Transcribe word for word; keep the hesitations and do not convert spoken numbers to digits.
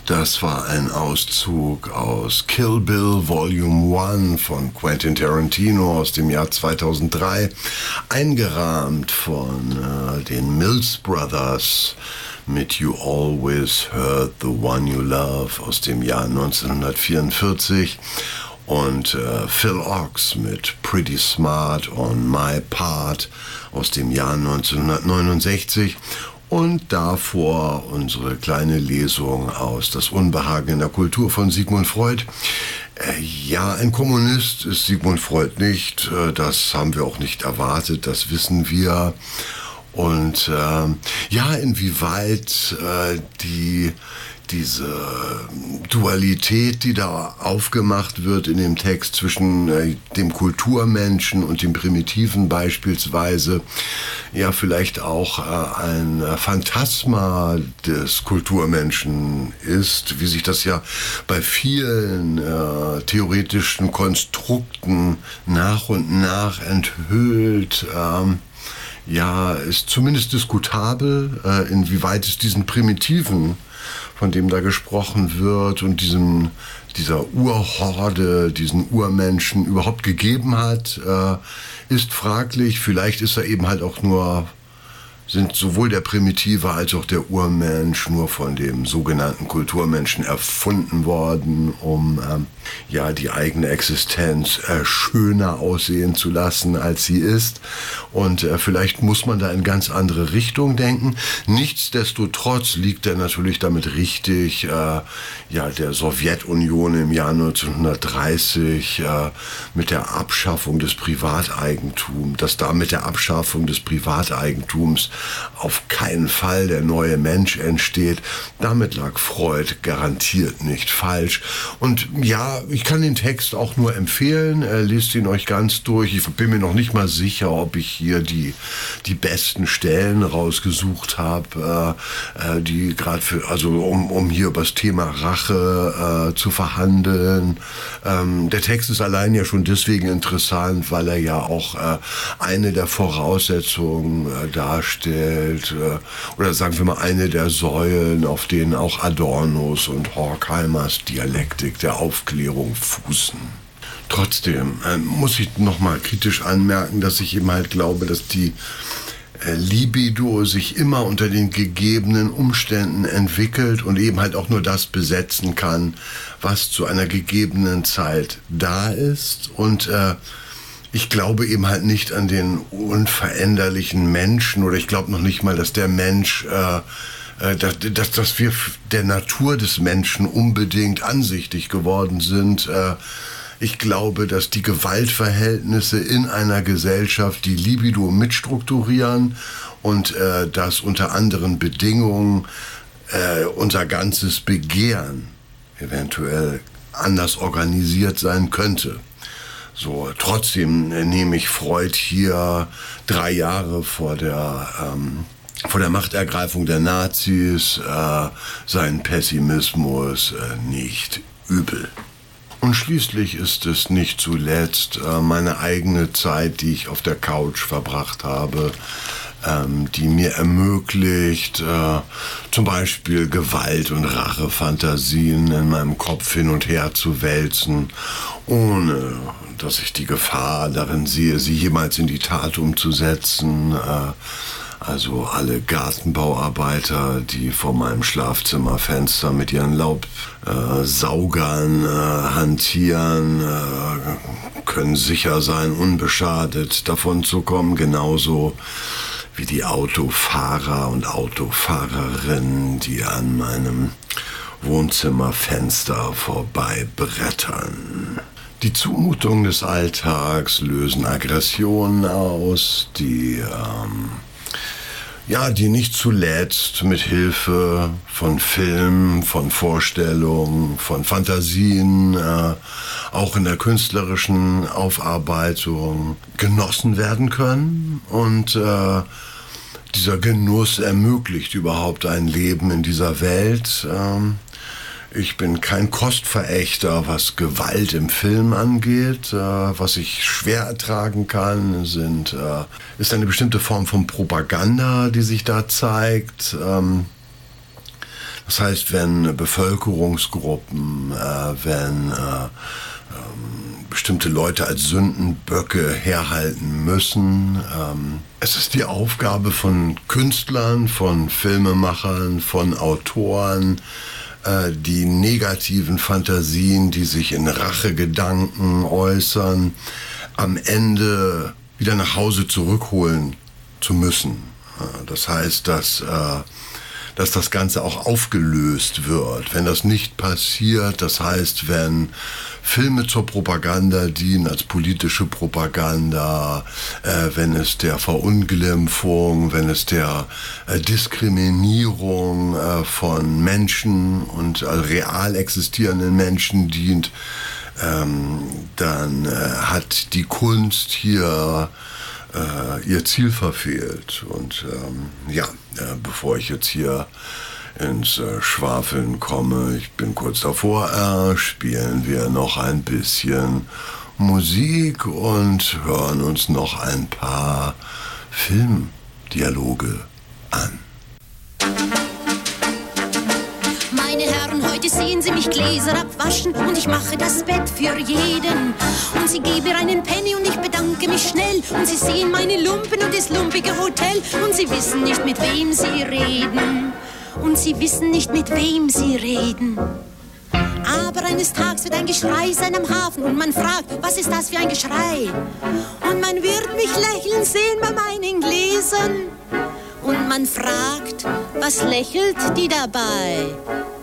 Das war ein Auszug aus Kill Bill Volume eins von Quentin Tarantino aus dem Jahr zweitausenddrei, eingerahmt von äh, den Mills Brothers mit You Always Hurt the One You Love aus dem Jahr neunzehnhundertvierundvierzig und äh, Phil Ochs mit Pretty Smart on My Part aus dem Jahr neunzehnhundertneunundsechzig. Und davor unsere kleine Lesung aus Das Unbehagen in der Kultur von Sigmund Freud. Äh, ja, ein Kommunist ist Sigmund Freud nicht. Äh, das haben wir auch nicht erwartet, das wissen wir. Und äh, ja, inwieweit äh, die diese Dualität, die da aufgemacht wird in dem Text zwischen äh, dem Kulturmenschen und dem Primitiven beispielsweise, ja vielleicht auch äh, ein Phantasma des Kulturmenschen ist, wie sich das ja bei vielen äh, theoretischen Konstrukten nach und nach enthüllt. Ähm, ja, ist zumindest diskutabel, äh, inwieweit es diesen Primitiven, von dem da gesprochen wird, und diesem, dieser Urhorde, diesen Urmenschen überhaupt gegeben hat, äh, ist fraglich. Vielleicht ist er eben halt auch nur, sind sowohl der Primitive als auch der Urmensch nur von dem sogenannten Kulturmenschen erfunden worden, um ähm, ja die eigene Existenz äh, schöner aussehen zu lassen, als sie ist. Und äh, vielleicht muss man da in ganz andere Richtung denken. Nichtsdestotrotz liegt er natürlich damit richtig, äh, ja, der Sowjetunion im Jahr neunzehnhundertdreißig äh, mit der Abschaffung des Privateigentums, dass da mit der Abschaffung des Privateigentums auf keinen Fall der neue Mensch entsteht. Damit lag Freud garantiert nicht falsch. Und ja, ich kann den Text auch nur empfehlen. Äh, lest ihn euch ganz durch. Ich bin mir noch nicht mal sicher, ob ich hier die, die besten Stellen rausgesucht habe, äh, die gerade für, also um, um hier über das Thema Rache äh, zu verhandeln. Ähm, der Text ist allein ja schon deswegen interessant, weil er ja auch äh, eine der Voraussetzungen äh, darstellt, oder sagen wir mal eine der Säulen, auf denen auch Adornos und Horkheimers Dialektik der Aufklärung fußen. Trotzdem äh, muss ich nochmal kritisch anmerken, dass ich eben halt glaube, dass die äh, Libido sich immer unter den gegebenen Umständen entwickelt und eben halt auch nur das besetzen kann, was zu einer gegebenen Zeit da ist. Und äh, ich glaube eben halt nicht an den unveränderlichen Menschen, oder ich glaube noch nicht mal, dass der Mensch, äh, dass, dass, dass wir der Natur des Menschen unbedingt ansichtig geworden sind. Äh, ich glaube, dass die Gewaltverhältnisse in einer Gesellschaft die Libido mitstrukturieren und äh, dass unter anderen Bedingungen äh, unser ganzes Begehren eventuell anders organisiert sein könnte. So, trotzdem nehme ich Freud hier drei Jahre vor der, ähm, vor der Machtergreifung der Nazis äh, seinen Pessimismus äh, nicht übel. Und schließlich ist es nicht zuletzt äh, meine eigene Zeit, die ich auf der Couch verbracht habe, ähm, die mir ermöglicht, äh, zum Beispiel Gewalt- und Rachefantasien in meinem Kopf hin und her zu wälzen, ohne dass ich die Gefahr darin sehe, sie jemals in die Tat umzusetzen. Äh, also alle Gartenbauarbeiter, die vor meinem Schlafzimmerfenster mit ihren Laubsaugern äh, äh, hantieren, äh, können sicher sein, unbeschadet davon zu kommen, genauso wie die Autofahrer und Autofahrerinnen, die an meinem Wohnzimmerfenster vorbeibrettern. Die Zumutungen des Alltags lösen Aggressionen aus, die, ähm, ja, die nicht zuletzt mit Hilfe von Filmen, von Vorstellungen, von Fantasien, äh, auch in der künstlerischen Aufarbeitung genossen werden können. Und äh, dieser Genuss ermöglicht überhaupt ein Leben in dieser Welt. Ähm, Ich bin kein Kostverächter, was Gewalt im Film angeht. Äh, was ich schwer ertragen kann, sind, äh, ist eine bestimmte Form von Propaganda, die sich da zeigt. Ähm, Das heißt, wenn Bevölkerungsgruppen, äh, wenn äh, ähm, bestimmte Leute als Sündenböcke herhalten müssen. Ähm, es ist die Aufgabe von Künstlern, von Filmemachern, von Autoren, äh, die negativen Fantasien, die sich in Rachegedanken äußern, am Ende wieder nach Hause zurückholen zu müssen. Das heißt, dass, äh, dass das Ganze auch aufgelöst wird. Wenn das nicht passiert, das heißt, wenn Filme zur Propaganda dienen, als politische Propaganda, äh, wenn es der Verunglimpfung, wenn es der äh, Diskriminierung äh, von Menschen und äh, real existierenden Menschen dient, ähm, dann äh, hat die Kunst hier äh, ihr Ziel verfehlt. Und ähm, ja, äh, bevor ich jetzt hier ins äh, Schwafeln komme, ich bin kurz davor, äh, spielen wir noch ein bisschen Musik und hören uns noch ein paar Filmdialoge an. Meine Herren, heute sehen Sie mich Gläser abwaschen und ich mache das Bett für jeden. Und Sie geben mir einen Penny und ich bedanke mich schnell. Und Sie sehen meine Lumpen und das lumpige Hotel. Und Sie wissen nicht, mit wem Sie reden. Und Sie wissen nicht, mit wem Sie reden. Aber eines Tages wird ein Geschrei sein am Hafen und man fragt, was ist das für ein Geschrei? Und man wird mich lächeln sehen bei meinen Gläsern. Und man fragt, was lächelt die dabei?